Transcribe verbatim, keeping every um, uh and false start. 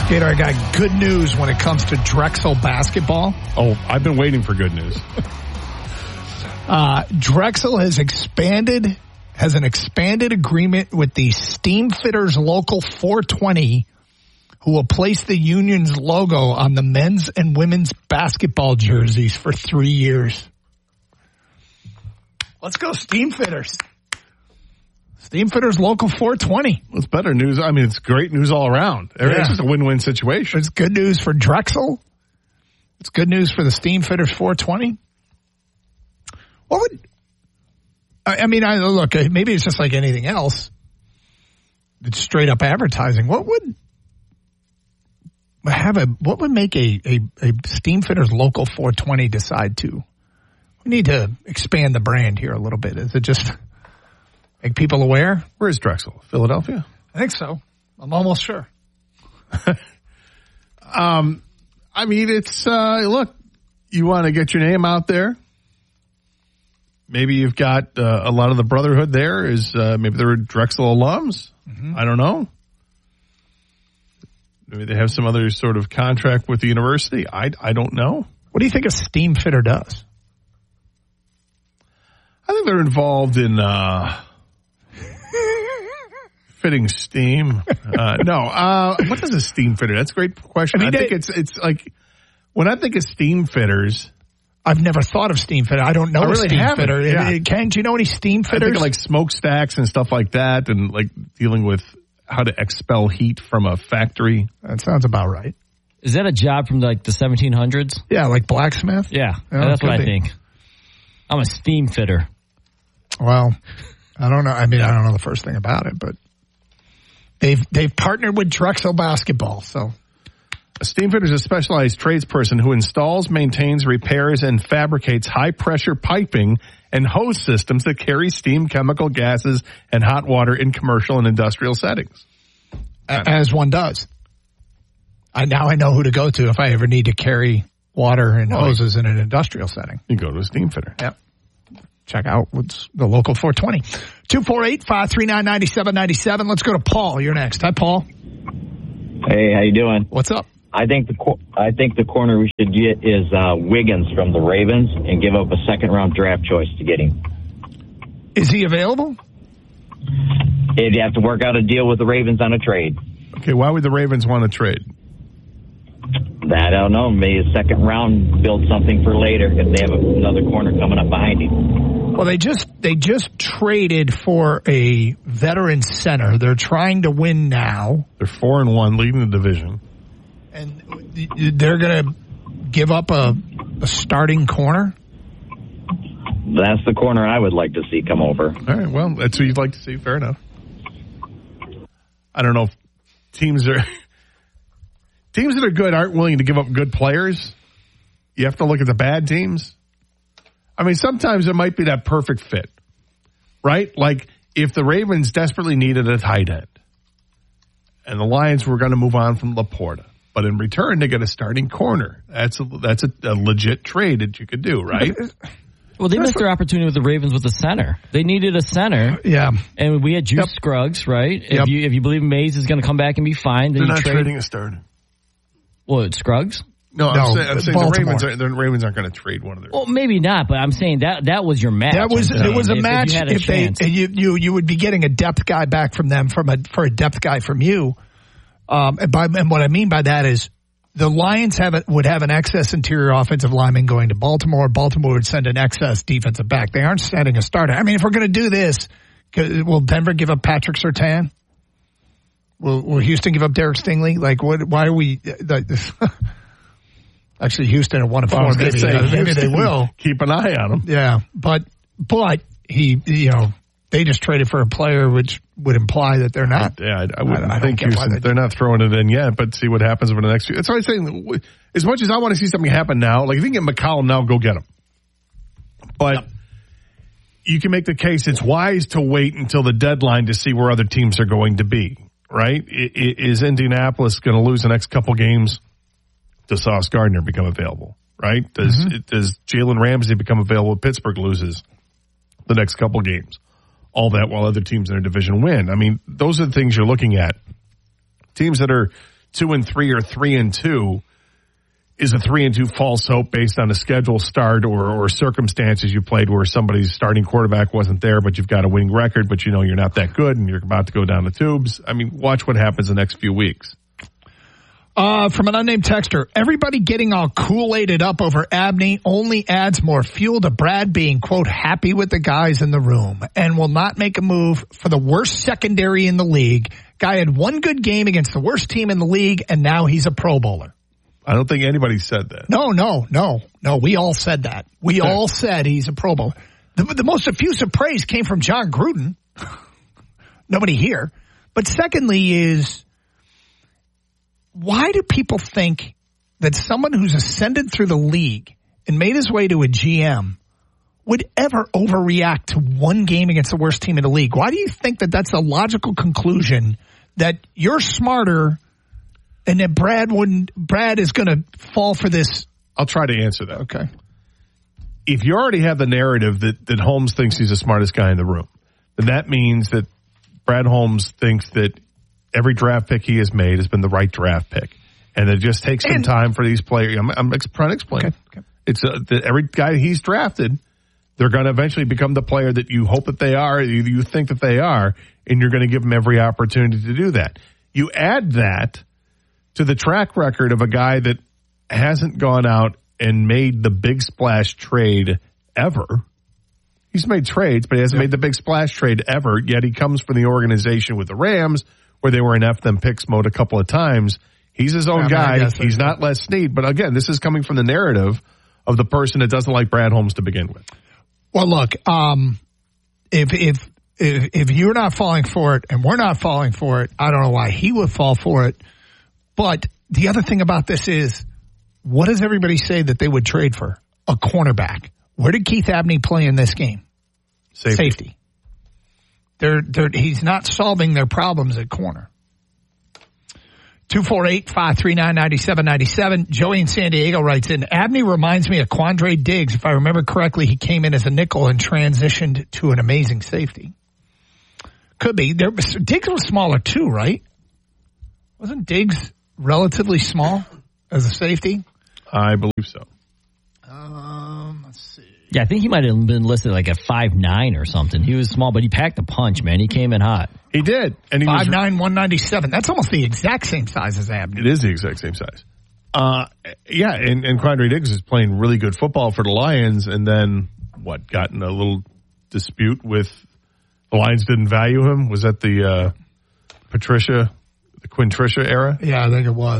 Gator, I got good news when it comes to Drexel basketball. Oh, I've been waiting for good news. uh, Drexel has expanded, has an expanded agreement with the Steamfitters Local four twenty, who will place the union's logo on the men's and women's basketball jerseys for three years. Let's go Steamfitters. Steamfitters Local four twenty. It's better news. I mean, it's great news all around. It's Yeah. just a win-win situation. It's good news for Drexel. It's good news for the Steamfitters four twenty. What would, I, I mean, I look, maybe it's just like anything else. It's straight up advertising. What would have a, what would make a, a, a Steamfitters Local four twenty decide to? We need to expand the brand here a little bit. Is it just make people aware? Where is Drexel? Philadelphia? I think so. I'm almost sure. um, I mean, it's, uh, look, you want to get your name out there. Maybe you've got uh, a lot of the brotherhood there is, uh, maybe they're Drexel alums. Mm-hmm. I don't know. Maybe they have some other sort of contract with the university. I, I don't know. What do you think a Steamfitter does? I think they're involved in, uh, fitting steam. Uh, no, uh, what is a steam fitter? That's a great question. I, mean, I think they, it's, it's like, when I think of steam fitters, I've never thought of steam fitter. I don't know I a really steam haven't. fitter. Yeah. Ken, do you know any steam fitters? I think of like smokestacks and stuff like that, and like dealing with how to expel heat from a factory. That sounds about right. Is that a job from like the seventeen hundreds? Yeah, like blacksmith? Yeah, oh, that's what I be. think. I'm a steam fitter. Well, I don't know. I mean, I don't know the first thing about it, but they've they've partnered with Drexel basketball. So, a steam fitter is a specialized tradesperson who installs, maintains, repairs, and fabricates high pressure piping and hose systems that carry steam, chemical gases, and hot water in commercial and industrial settings. As one does. I now I know who to go to if I ever need to carry water and well, hoses in an industrial setting. You go to a steam fitter. Yep. Check out what's the Local four twenty. two four eight, five three nine, nine seven nine seven. Let's go to Paul. You're next. Hi, Paul. Hey, how you doing? What's up? I think the I think the corner we should get is uh, Wiggins from the Ravens and give up a second round draft choice to get him. Is he available? You'd have to work out a deal with the Ravens on a trade. Okay, why would the Ravens want to trade? That I don't know. Maybe a second round, build something for later if they have another corner coming up behind him. Well, they just they just traded for a veteran center. They're trying to win now. They're four and one, leading the division, and they're going to give up a, a starting corner. That's the corner I would like to see come over. All right, well, that's what you'd like to see. Fair enough. I don't know if teams are teams that are good aren't willing to give up good players. You have to look at the bad teams. I mean, sometimes it might be that perfect fit, right? Like if the Ravens desperately needed a tight end and the Lions were going to move on from Laporta, but in return they get a starting corner. That's a, that's a, a legit trade that you could do, right? Well, they missed their opportunity with the Ravens with the center. They needed a center. Yeah. And we had Juice Yep. Scruggs, right? Yep. If you if you believe Mays is going to come back and be fine, then They're you not trade. trading a starter. What, Scruggs? No, No, I'm saying, I'm saying the Baltimore. Ravens, are, the Ravens aren't going to trade one of their. Well, maybe not, but I'm saying that that was your match. That was I'm it saying. was a If- match. If, you, had a If they chance. you, you you would be getting a depth guy back from them from a for a depth guy from you. Um, and by and what I mean by that is the Lions have a, would have an excess interior offensive lineman going to Baltimore. Baltimore would send an excess defensive back. They aren't sending a starter. I mean, if we're going to do this, will Denver give up Patrick Surtain? Will Will Houston give up Derek Stingley? Like, what? Why are we? Like, actually, Houston at one and four. Well, I was maybe, gonna say, uh, maybe they Houston, will. Keep an eye on them. Yeah, but but he, you know, they just traded for a player, which would imply that they're not. Yeah, I, I wouldn't I- I don't think get why Houston, they- they're not throwing it in yet, but see what happens over the next few. That's why I'm saying, as much as I want to see something happen now, like if you can get McCollum now, go get him. But yep. You can make the case it's wise to wait until the deadline to see where other teams are going to be, right? I, I, is Indianapolis going to lose the next couple games? Does Sauce Gardner become available, right? Does, mm-hmm. does Jalen Ramsey become available if Pittsburgh loses the next couple games? All that while other teams in their division win. I mean, those are the things you're looking at. Teams that are two and three or three and two is a three and two false hope based on a schedule start or, or circumstances you played where somebody's starting quarterback wasn't there, but you've got a winning record, but you know you're not that good and you're about to go down the tubes. I mean, watch what happens the next few weeks. Uh, from an unnamed texter, everybody getting all Kool-Aided up over Abney only adds more fuel to Brad being, quote, happy with the guys in the room and will not make a move for the worst secondary in the league. Guy had one good game against the worst team in the league, and now he's a Pro Bowler. I don't think anybody said that. No, no, no, no. We all said that. We all said he's a Pro Bowler. The, the most effusive praise came from John Gruden. Nobody here. But secondly is, why do people think that someone who's ascended through the league and made his way to a G M would ever overreact to one game against the worst team in the league? Why do you think that that's a logical conclusion that you're smarter and that Brad wouldn't, Brad is going to fall for this? I'll try to answer that. Okay. If you already have the narrative that, that Holmes thinks he's the smartest guy in the room, then that means that Brad Holmes thinks that every draft pick he has made has been the right draft pick. And it just takes some And- time for these players. I'm, I'm ex- trying to explain. Okay, okay. It's uh, the, every guy he's drafted, they're going to eventually become the player that you hope that they are, you, you think that they are, and you're going to give them every opportunity to do that. You add that to the track record of a guy that hasn't gone out and made the big splash trade ever. He's made trades, but he hasn't Yeah. made the big splash trade ever, yet he comes from the organization with the Rams, where they were in F them picks mode a couple of times. He's his own Yeah, I guy. guess He's so. not Les Snead. But again, this is coming from the narrative of the person that doesn't like Brad Holmes to begin with. Well, look, um, if, if, if, if you're not falling for it and we're not falling for it, I don't know why he would fall for it. But the other thing about this is, what does everybody say that they would trade for? A cornerback. Where did Keith Abney play in this game? Safety. Safety. They're, they're, he's not solving their problems at corner. two four eight, five three nine, nine seven nine seven. Joey in San Diego writes in, Abney reminds me of Quandre Diggs. If I remember correctly, he came in as a nickel and transitioned to an amazing safety. Could be. There was, Diggs was smaller too, right? Wasn't Diggs relatively small as a safety? I believe so. Um, let's see. Yeah, I think he might have been listed like at five nine or something. He was small, but he packed a punch, man. He came in hot. He did. And he five was, nine, one ninety-seven. That's almost the exact same size as Abney. it is the exact same size. Uh, yeah, and, and Quandre Diggs is playing really good football for the Lions, and then, what, got in a little dispute with the Lions didn't value him? Was that the uh, Patricia, the Quintricia era? Yeah, I think it was.